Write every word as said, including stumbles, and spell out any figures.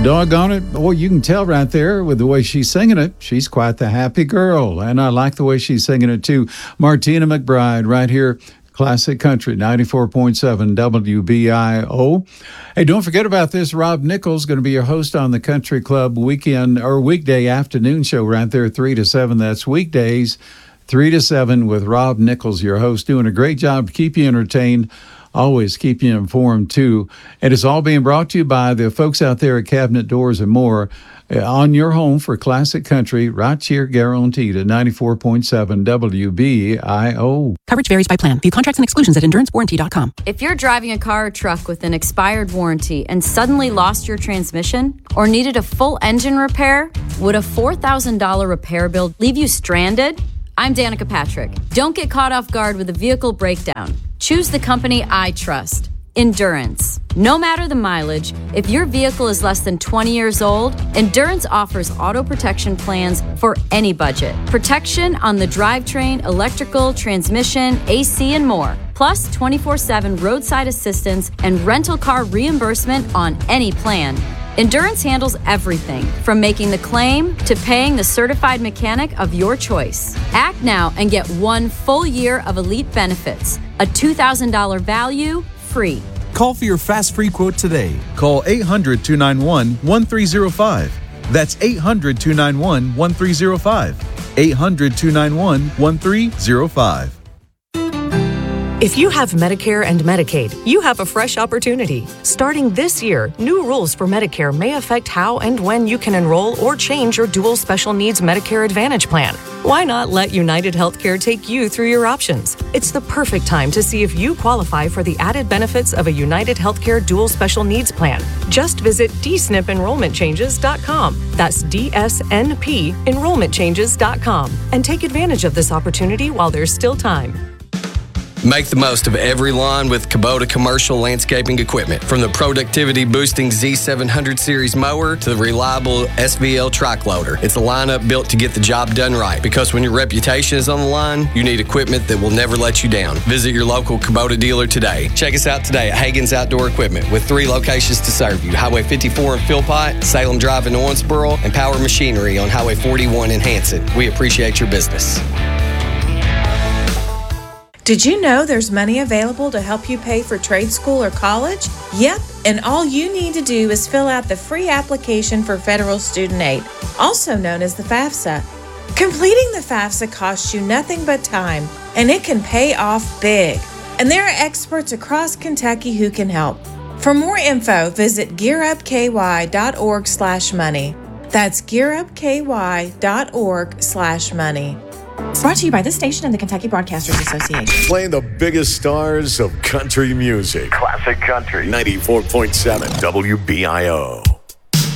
Doggone it. Boy, you can tell right there with the way she's singing it. She's quite the happy girl. And I like the way she's singing it too. Martina McBride right here. Classic Country, ninety-four point seven W B I O. Hey, don't forget about this. Rob Nichols going to be your host on the Country Club weekend or weekday afternoon show right there, three to seven. That's weekdays, three to seven with Rob Nichols, your host, doing a great job to keep you entertained. Always keep you informed, too. And it's all being brought to you by the folks out there at Cabinet Doors and More. On your home for classic country, right here guaranteed at ninety-four point seven W B I O. Coverage varies by plan. View contracts and exclusions at endurance warranty dot com. If you're driving a car or truck with an expired warranty and suddenly lost your transmission or needed a full engine repair, would a four thousand dollars repair bill leave you stranded? I'm Danica Patrick. Don't get caught off guard with a vehicle breakdown. Choose the company I trust. Endurance. No matter the mileage, if your vehicle is less than twenty years old, Endurance offers auto protection plans for any budget. Protection on the drivetrain, electrical, transmission, A C, and more. Plus twenty-four seven roadside assistance and rental car reimbursement on any plan. Endurance handles everything from making the claim to paying the certified mechanic of your choice. Act now and get one full year of elite benefits. A two thousand dollars value, free. Call for your fast free quote today. Call eight hundred, two nine one, one three zero five. That's eight hundred, two nine one, one three zero five. eight hundred, two nine one, one three zero five. If you have Medicare and Medicaid, you have a fresh opportunity. Starting this year, new rules for Medicare may affect how and when you can enroll or change your dual special needs Medicare Advantage plan. Why not let United Healthcare take you through your options? It's the perfect time to see if you qualify for the added benefits of a United Healthcare dual special needs plan. Just visit d s n p enrollment changes dot com. That's D S N P enrollment changes dot com and take advantage of this opportunity while there's still time. Make the most of every lawn with Kubota commercial landscaping equipment. From the productivity-boosting Z seven hundred series mower to the reliable S V L track loader. It's a lineup built to get the job done right. Because when your reputation is on the line, you need equipment that will never let you down. Visit your local Kubota dealer today. Check us out today at Hagen's Outdoor Equipment with three locations to serve you. Highway fifty-four in Philpott, Salem Drive in Owensboro, and Power Machinery on Highway forty-one in Hanson. We appreciate your business. Did you know there's money available to help you pay for trade school or college? Yep, and all you need to do is fill out the free application for federal student aid, also known as the FAFSA. Completing the FAFSA costs you nothing but time, and it can pay off big. And there are experts across Kentucky who can help. For more info, visit gearupky.org slash money. That's gearupky.org slash money. Brought to you by this station and the Kentucky Broadcasters Association. Playing the biggest stars of country music. Classic Country. ninety-four point seven W B I O.